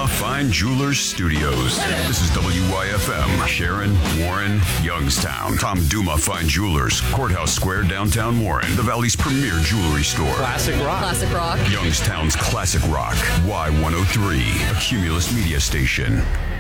Fine Jewelers Studios. This is WYFM, Sharon, Warren, Youngstown. Tom Duma Fine Jewelers, Courthouse Square, downtown Warren, the Valley's premier jewelry store. Classic rock. Classic rock. Youngstown's classic rock. Y103, a Cumulus media station.